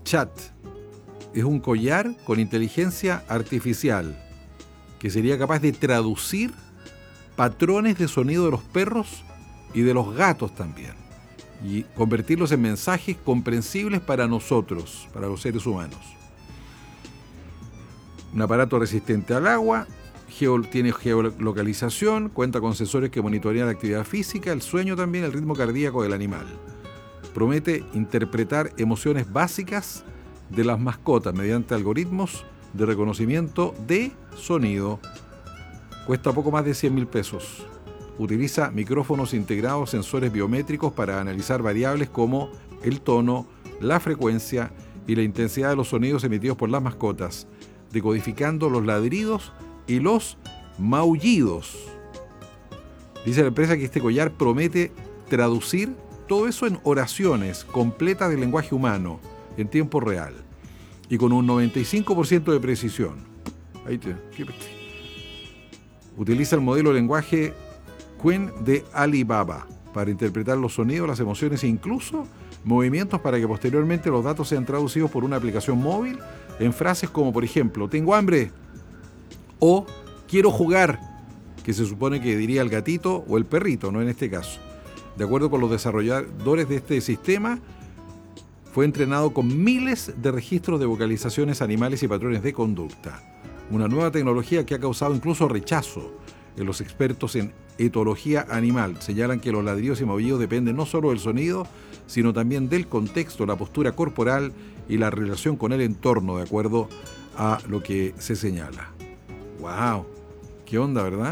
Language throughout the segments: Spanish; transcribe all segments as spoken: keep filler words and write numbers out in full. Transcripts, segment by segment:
Chat. Es un collar con inteligencia artificial que sería capaz de traducir patrones de sonido de los perros y de los gatos también, y convertirlos en mensajes comprensibles para nosotros, para los seres humanos. Un aparato resistente al agua, geo, tiene geolocalización, cuenta con sensores que monitorean la actividad física, el sueño también, el ritmo cardíaco del animal. Promete interpretar emociones básicas de las mascotas mediante algoritmos de reconocimiento de sonido. Cuesta poco más de cien mil pesos. Utiliza micrófonos integrados, sensores biométricos para analizar variables como el tono, la frecuencia y la intensidad de los sonidos emitidos por las mascotas, decodificando los ladridos y los maullidos. Dice la empresa que este collar promete traducir todo eso en oraciones completas del lenguaje humano en tiempo real y con un noventa y cinco por ciento de precisión. Ahí te, ¿qué? Utiliza el modelo de lenguaje Qwen de Alibaba para interpretar los sonidos, las emociones e incluso movimientos para que posteriormente los datos sean traducidos por una aplicación móvil en frases como, por ejemplo, tengo hambre o quiero jugar, que se supone que diría el gatito o el perrito, no en este caso. De acuerdo con los desarrolladores de este sistema, fue entrenado con miles de registros de vocalizaciones animales y patrones de conducta. Una nueva tecnología que ha causado incluso rechazo en los expertos en etología animal. Señalan que los ladridos y maullidos dependen no solo del sonido, sino también del contexto, la postura corporal y la relación con el entorno, de acuerdo a lo que se señala. ¡Wow! ¿Qué onda, verdad?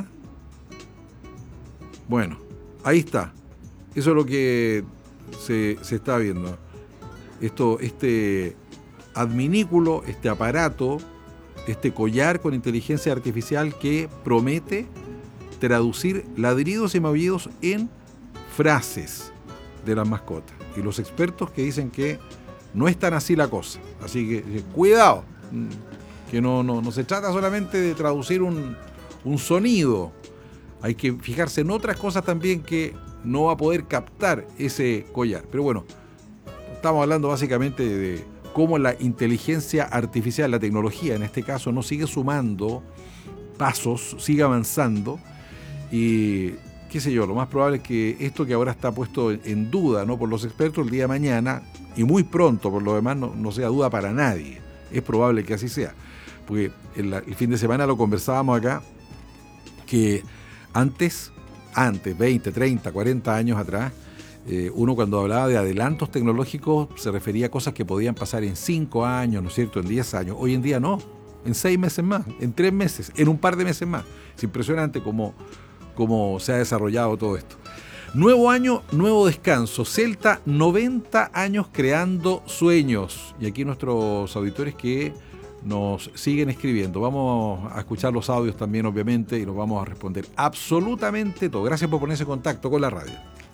Bueno, ahí está. Eso es lo que se, se está viendo. Esto, este adminículo, este aparato, este collar con inteligencia artificial que promete traducir ladridos y maullidos en frases de las mascotas. Y los expertos que dicen que no es tan así la cosa. Así que cuidado, que no, no, no se trata solamente de traducir un, un sonido. Hay que fijarse en otras cosas también que no va a poder captar ese collar. Pero bueno, estamos hablando básicamente de cómo la inteligencia artificial, la tecnología en este caso, no sigue sumando pasos, sigue avanzando y qué sé yo, lo más probable es que esto que ahora está puesto en duda, ¿no?, por los expertos el día de mañana y muy pronto por lo demás no, no sea duda para nadie. Es probable que así sea, porque el, el fin de semana lo conversábamos acá, que antes, antes, veinte, treinta, cuarenta años atrás, Eh, uno cuando hablaba de adelantos tecnológicos se refería a cosas que podían pasar en cinco años, ¿no es cierto?, en diez años. Hoy en día no, en seis meses más, en tres meses, en un par de meses más. Es impresionante cómo, cómo se ha desarrollado todo esto. Nuevo año, nuevo descanso. Celta, noventa años creando sueños. Y aquí nuestros auditores que nos siguen escribiendo. Vamos a escuchar los audios también, obviamente, y nos vamos a responder absolutamente todo. Gracias por ponerse en contacto con la radio.